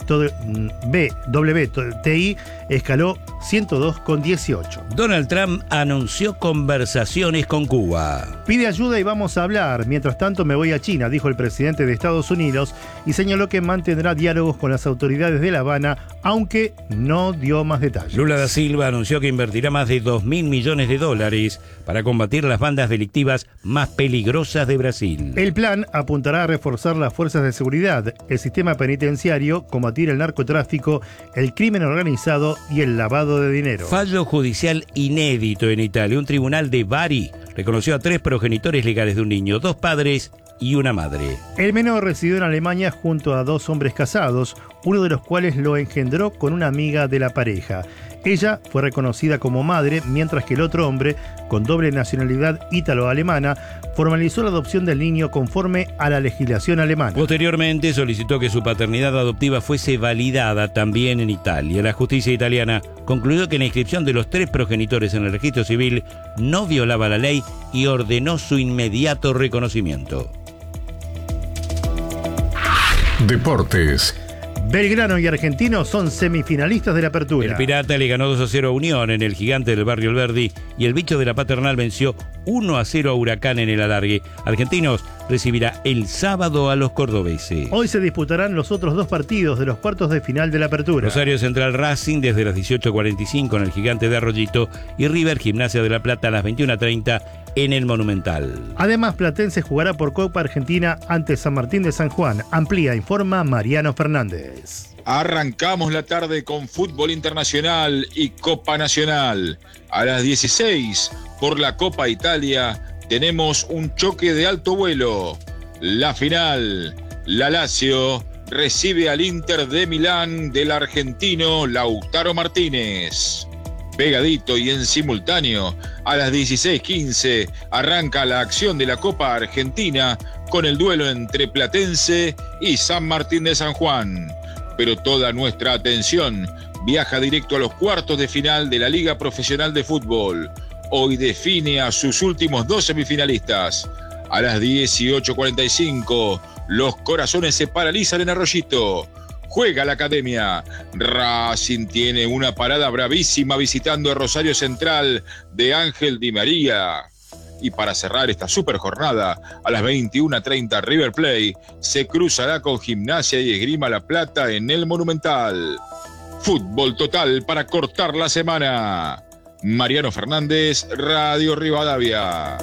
W T I escaló ciento dos con dieciocho. Donald Trump anunció conversaciones con Cuba. Pide ayuda y vamos a hablar. Mientras tanto me voy a China, dijo el presidente de Estados Unidos, y señaló que mantendrá diálogos con las autoridades de La Habana, aunque no dio más detalles. Lula da Silva anunció que invertirá más de dos mil millones de dólares para combatir las bandas delictivas más peligrosas de Brasil. El plan apuntará a reforzar las fuerzas de seguridad, el sistema penitenciario, combatir el narcotráfico, el crimen organizado y el lavado de dinero. Fallo judicial inédito en Italia. Un tribunal de Bari reconoció a tres progenitores legales de un niño, dos padres y una madre. El menor residió en Alemania junto a dos hombres casados, uno de los cuales lo engendró con una amiga de la pareja. Ella fue reconocida como madre, mientras que el otro hombre, con doble nacionalidad ítalo-alemana, formalizó la adopción del niño conforme a la legislación alemana. Posteriormente solicitó que su paternidad adoptiva fuese validada también en Italia. La justicia italiana concluyó que la inscripción de los tres progenitores en el registro civil no violaba la ley y ordenó su inmediato reconocimiento. Deportes. Belgrano y Argentino son semifinalistas de la Apertura. El Pirata le ganó dos a cero a Unión en el Gigante del Barrio Alberdi y el Bicho de la Paternal venció uno a cero a Huracán en el alargue. Argentinos recibirá el sábado a los cordobeses. Hoy se disputarán los otros dos partidos de los cuartos de final de la Apertura. Rosario Central Racing desde las dieciocho cuarenta y cinco en el Gigante de Arroyito y River Gimnasia de la Plata a las veintiuna treinta en el Monumental. Además, Platense jugará por Copa Argentina ante San Martín de San Juan. Amplía, informa Mariano Fernández. Arrancamos la tarde con fútbol internacional y Copa Nacional. A las dieciséis, por la Copa Italia, tenemos un choque de alto vuelo. La final, la Lazio recibe al Inter de Milán del argentino Lautaro Martínez. Pegadito y en simultáneo, a las dieciséis quince, arranca la acción de la Copa Argentina con el duelo entre Platense y San Martín de San Juan. Pero toda nuestra atención viaja directo a los cuartos de final de la Liga Profesional de Fútbol. Hoy define a sus últimos dos semifinalistas. A las dieciocho cuarenta y cinco, los corazones se paralizan en Arroyito. Juega la Academia. Racing tiene una parada bravísima visitando a Rosario Central de Ángel Di María. Y para cerrar esta super jornada, a las veintiuna treinta River Plate se cruzará con Gimnasia y Esgrima La Plata en el Monumental. Fútbol total para cortar la semana. Mariano Fernández, Radio Rivadavia.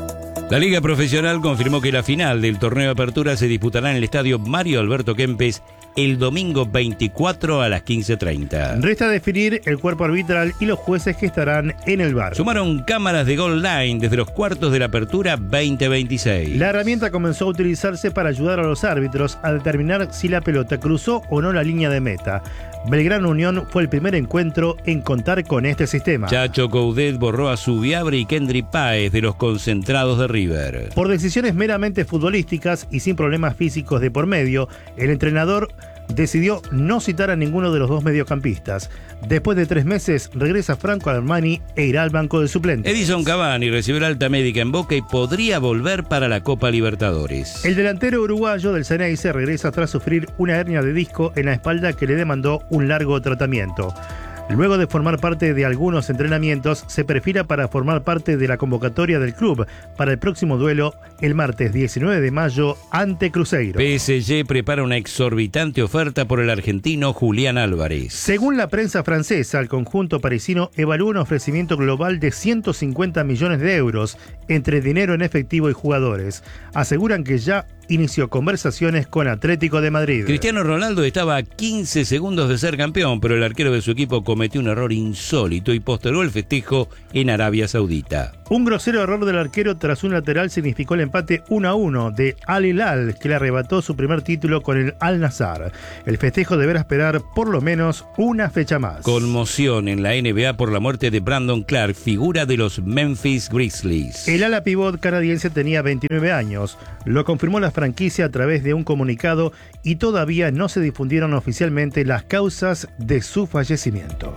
La Liga Profesional confirmó que la final del torneo de apertura se disputará en el estadio Mario Alberto Kempes el domingo veinticuatro a las quince treinta. Resta definir el cuerpo arbitral y los jueces que estarán en el V A R. Sumaron cámaras de goal line desde los cuartos de la apertura veinte veintiséis. La herramienta comenzó a utilizarse para ayudar a los árbitros a determinar si la pelota cruzó o no la línea de meta. Belgrano Unión fue el primer encuentro en contar con este sistema. Chacho Coudet borró a Subiabre y Kendry Páez de los concentrados de River. Por decisiones meramente futbolísticas y sin problemas físicos de por medio, el entrenador decidió no citar a ninguno de los dos mediocampistas. Después de tres meses, regresa Franco Armani e irá al banco de suplentes. Edison Cavani recibió la alta médica en Boca y podría volver para la Copa Libertadores. El delantero uruguayo del Ceneice regresa tras sufrir una hernia de disco en la espalda que le demandó un largo tratamiento. Luego de formar parte de algunos entrenamientos, se perfila para formar parte de la convocatoria del club para el próximo duelo el martes diecinueve de mayo ante Cruzeiro. P S G prepara una exorbitante oferta por el argentino Julián Álvarez. Según la prensa francesa, el conjunto parisino evalúa un ofrecimiento global de ciento cincuenta millones de euros entre dinero en efectivo y jugadores. Aseguran que ya inició conversaciones con Atlético de Madrid. Cristiano Ronaldo estaba a quince segundos de ser campeón, pero el arquero de su equipo cometió un error insólito y postergó el festejo en Arabia Saudita. Un grosero error del arquero tras un lateral significó el empate uno a uno de Al Hilal, que le arrebató su primer título con el Al Nassr. El festejo deberá esperar por lo menos una fecha más. Conmoción en la N B A por la muerte de Brandon Clark, figura de los Memphis Grizzlies. El ala pivot canadiense tenía veintinueve años. Lo confirmó la franquicia a través de un comunicado y todavía no se difundieron oficialmente las causas de su fallecimiento.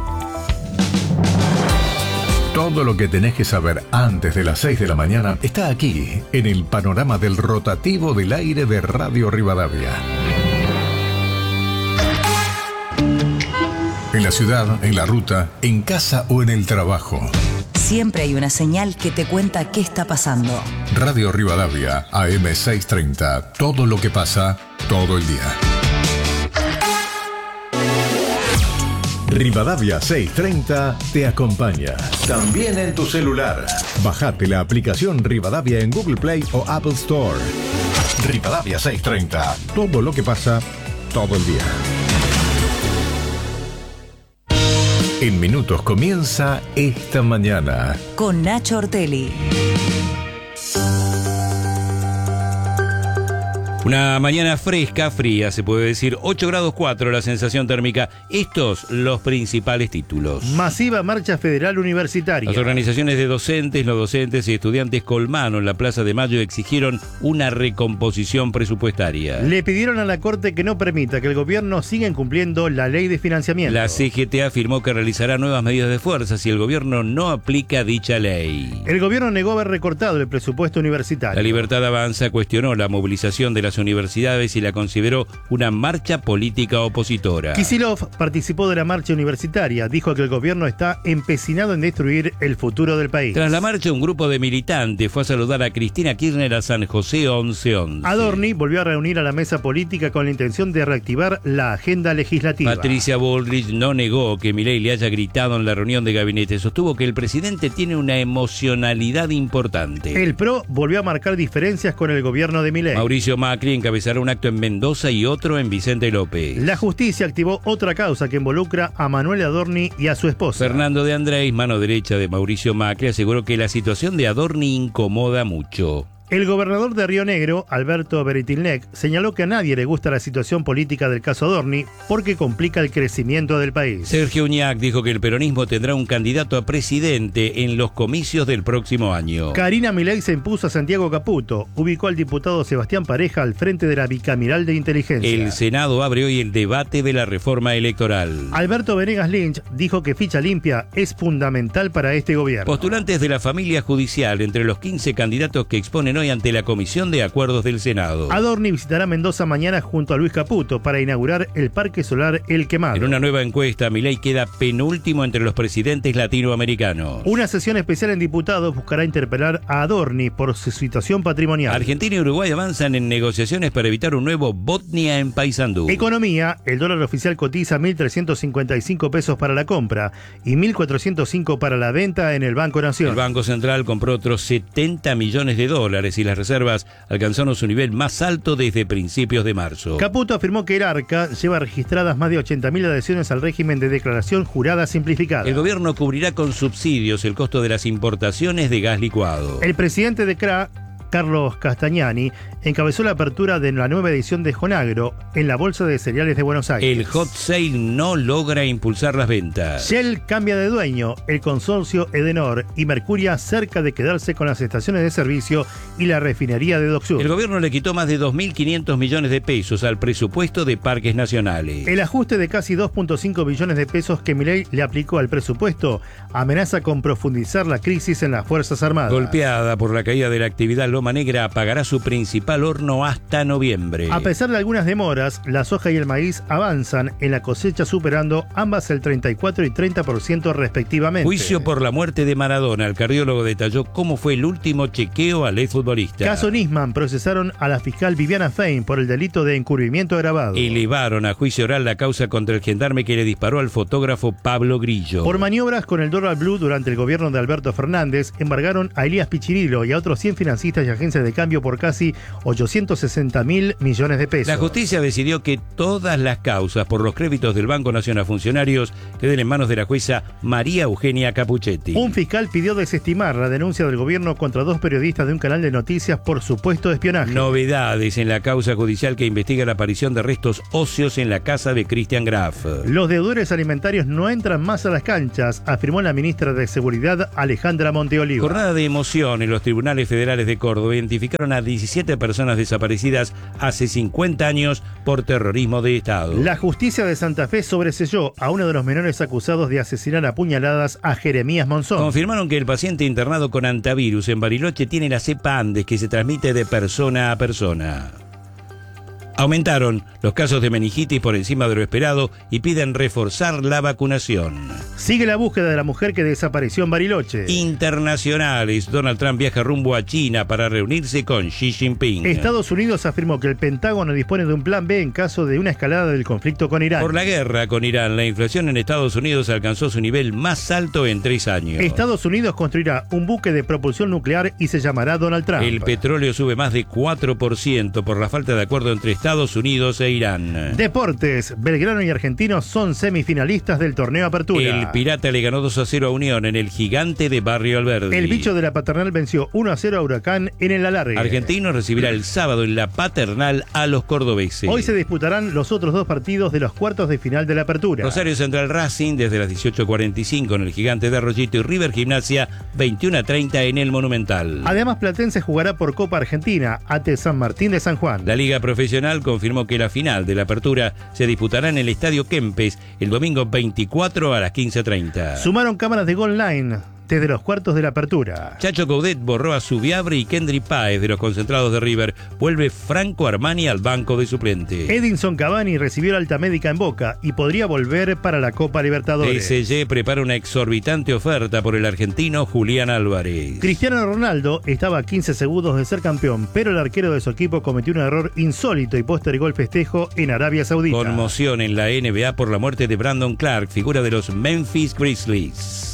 Todo lo que tenés que saber antes de las seis de la mañana está aquí, en el panorama del rotativo del aire de Radio Rivadavia. En la ciudad, en la ruta, en casa o en el trabajo. Siempre hay una señal que te cuenta qué está pasando. Radio Rivadavia, A M seiscientos treinta. Todo lo que pasa, todo el día. Rivadavia seiscientos treinta te acompaña. También en tu celular. Bajate la aplicación Rivadavia en Google Play o Apple Store. Rivadavia seiscientos treinta. Todo lo que pasa, todo el día. En minutos comienza Esta Mañana. Con Nacho Ortelli. Una mañana fresca, fría, se puede decir. ocho grados cuatro la sensación térmica. Estos los principales títulos. Masiva marcha federal universitaria. Las organizaciones de docentes, no docentes y estudiantes colmaron la Plaza de Mayo y exigieron una recomposición presupuestaria. Le pidieron a la Corte que no permita que el gobierno siga incumpliendo la ley de financiamiento. La C G T afirmó que realizará nuevas medidas de fuerza si el gobierno no aplica dicha ley. El gobierno negó haber recortado el presupuesto universitario. La Libertad Avanza cuestionó la movilización de las universidades y la consideró una marcha política opositora. Kicillof participó de la marcha universitaria, dijo que el gobierno está empecinado en destruir el futuro del país. Tras la marcha, un grupo de militantes fue a saludar a Cristina Kirchner a San José once once. Adorni volvió a reunir a la mesa política con la intención de reactivar la agenda legislativa. Patricia Bullrich no negó que Milei le haya gritado en la reunión de gabinete, sostuvo que el presidente tiene una emocionalidad importante. El P R O volvió a marcar diferencias con el gobierno de Milei. Mauricio Macri encabezará un acto en Mendoza y otro en Vicente López. La justicia activó otra causa que involucra a Manuel Adorni y a su esposa. Fernando de Andrés, mano derecha de Mauricio Macri, aseguró que la situación de Adorni incomoda mucho. El gobernador de Río Negro, Alberto Beretilnec, señaló que a nadie le gusta la situación política del caso Adorni porque complica el crecimiento del país. Sergio Uñac dijo que el peronismo tendrá un candidato a presidente en los comicios del próximo año. Karina Milei se impuso a Santiago Caputo, ubicó al diputado Sebastián Pareja al frente de la Bicamiral de Inteligencia. El Senado abre hoy el debate de la reforma electoral. Alberto Venegas Lynch dijo que ficha limpia es fundamental para este gobierno. Postulantes de la familia judicial entre los quince candidatos que exponen hoy ante la Comisión de Acuerdos del Senado. Adorni visitará Mendoza mañana junto a Luis Caputo para inaugurar el Parque Solar El Quemado. En una nueva encuesta, Milei queda penúltimo entre los presidentes latinoamericanos. Una sesión especial en diputados buscará interpelar a Adorni por su situación patrimonial. Argentina y Uruguay avanzan en negociaciones para evitar un nuevo Botnia en Paysandú. Economía, el dólar oficial cotiza mil trescientos cincuenta y cinco pesos para la compra y mil cuatrocientos cinco para la venta en el Banco Nación. El Banco Central compró otros setenta millones de dólares y las reservas alcanzaron su nivel más alto desde principios de marzo. Caputo afirmó que el ARCA lleva registradas más de ochenta mil adhesiones al régimen de declaración jurada simplificada. El gobierno cubrirá con subsidios el costo de las importaciones de gas licuado. El presidente de C R A, Carlos Castagnani, encabezó la apertura de la nueva edición de Jonagro en la Bolsa de Cereales de Buenos Aires. El hot sale no logra impulsar las ventas. Shell cambia de dueño. El consorcio Edenor y Mercuria cerca de quedarse con las estaciones de servicio y la refinería de Dock Sud. El gobierno le quitó más de dos mil quinientos millones de pesos al presupuesto de parques nacionales. El ajuste de casi dos punto cinco billones de pesos que Milei le aplicó al presupuesto amenaza con profundizar la crisis en las Fuerzas Armadas. Golpeada por la caída de la actividad Loma Loma Negra apagará su principal horno hasta noviembre. A pesar de algunas demoras, la soja y el maíz avanzan en la cosecha, superando ambas el treinta y cuatro y treinta por ciento respectivamente. Juicio por la muerte de Maradona. El cardiólogo detalló cómo fue el último chequeo al exfutbolista. Caso Nisman. Procesaron a la fiscal Viviana Fein por el delito de encubrimiento agravado. Elevaron a juicio oral la causa contra el gendarme que le disparó al fotógrafo Pablo Grillo. Por maniobras con el dólar blue durante el gobierno de Alberto Fernández, embargaron a Elías Pichirilo y a otros cien financistas y agencias de cambio por casi ochocientos sesenta mil millones de pesos. La justicia decidió que todas las causas por los créditos del Banco Nación a funcionarios queden en manos de la jueza María Eugenia Capuchetti. Un fiscal pidió desestimar la denuncia del gobierno contra dos periodistas de un canal de noticias por supuesto espionaje. Novedades en la causa judicial que investiga la aparición de restos óseos en la casa de Christian Graf. Los deudores alimentarios no entran más a las canchas, afirmó la ministra de Seguridad Alejandra Monteoliva. Jornada de emoción en los tribunales federales de Córdoba. Identificaron a diecisiete personas desaparecidas hace cincuenta años por terrorismo de Estado. La justicia de Santa Fe sobreseyó a uno de los menores acusados de asesinar a puñaladas a Jeremías Monzón. Confirmaron que el paciente internado con antivirus en Bariloche tiene la cepa Andes, que se transmite de persona a persona. Aumentaron los casos de meningitis por encima de lo esperado y piden reforzar la vacunación. Sigue la búsqueda de la mujer que desapareció en Bariloche. Internacionales. Donald Trump viaja rumbo a China para reunirse con Xi Jinping. Estados Unidos afirmó que el Pentágono dispone de un plan B en caso de una escalada del conflicto con Irán. Por la guerra con Irán, la inflación en Estados Unidos alcanzó su nivel más alto en tres años. Estados Unidos construirá un buque de propulsión nuclear y se llamará Donald Trump. El petróleo sube más de cuatro por ciento por la falta de acuerdo entre Estados Unidos e Irán. Deportes. Belgrano y Argentinos son semifinalistas del torneo Apertura. El Pirata le ganó dos a cero a Unión en el Gigante de Barrio Alberdi. El Bicho de la Paternal venció uno a cero a Huracán en el Alargue. Argentino recibirá el sábado en la Paternal a los cordobeses. Hoy se disputarán los otros dos partidos de los cuartos de final de la Apertura. Rosario Central Racing desde las dieciocho cuarenta y cinco en el Gigante de Arroyito y River Gimnasia veintiuno a treinta en el Monumental. Además, Platense jugará por Copa Argentina ante San Martín de San Juan. La Liga Profesional confirmó que la final de la Apertura se disputará en el Estadio Kempes el domingo veinticuatro a las quince treinta. Sumaron cámaras de Goal Line desde los cuartos de la Apertura. Chacho Coudet borró a Subiabre y Kendry Páez de los concentrados de River. Vuelve Franco Armani al banco de suplente. Edinson Cavani recibió la alta médica en Boca y podría volver para la Copa Libertadores. P S G prepara una exorbitante oferta por el argentino Julián Álvarez. Cristiano Ronaldo estaba a quince segundos de ser campeón, pero el arquero de su equipo cometió un error insólito y postergó el festejo en Arabia Saudita. Conmoción en la N B A por la muerte de Brandon Clark, figura de los Memphis Grizzlies.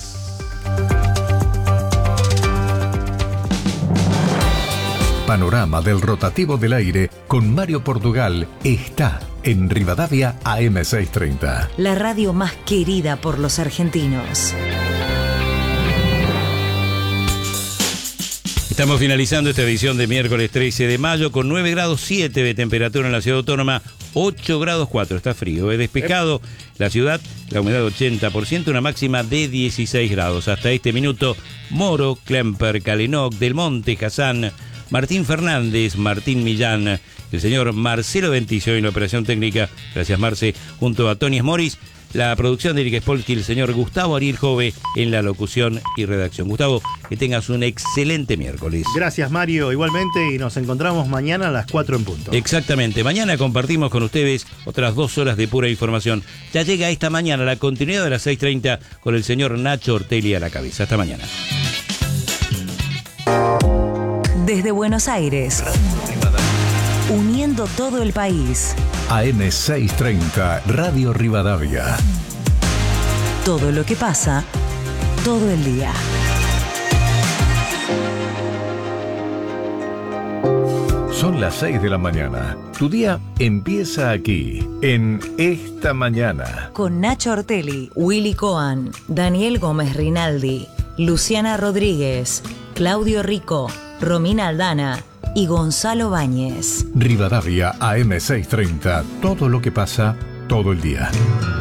Panorama del rotativo del aire con Mario Portugal está en Rivadavia A M seiscientos treinta. La radio más querida por los argentinos. Estamos finalizando esta edición de miércoles trece de mayo con nueve grados siete de temperatura en la ciudad autónoma, ocho grados cuatro, está frío, es despejado la ciudad, la humedad ochenta por ciento, una máxima de dieciséis grados. Hasta este minuto, Moro, Klemper, Calenoc, Del Monte, Hassan, Martín Fernández, Martín Millán, el señor Marcelo Venticio en la operación técnica, gracias Marce, junto a Tony Morris, la producción de Eric Spolsky, el señor Gustavo Ariel Jove en la locución y redacción. Gustavo, que tengas un excelente miércoles. Gracias Mario, igualmente, y nos encontramos mañana a las cuatro en punto. Exactamente, mañana compartimos con ustedes otras dos horas de pura información. Ya llega esta mañana la continuidad de las seis treinta con el señor Nacho Ortelli a la cabeza. Hasta mañana. Desde Buenos Aires, uniendo todo el país. A M seiscientos treinta, Radio Rivadavia. Todo lo que pasa, todo el día. Son las seis de la mañana. Tu día empieza aquí, en Esta Mañana. Con Nacho Ortelli, Willy Coan, Daniel Gómez Rinaldi, Luciana Rodríguez, Claudio Rico, Romina Aldana y Gonzalo Báñez. Rivadavia A M seiscientos treinta, todo lo que pasa, todo el día.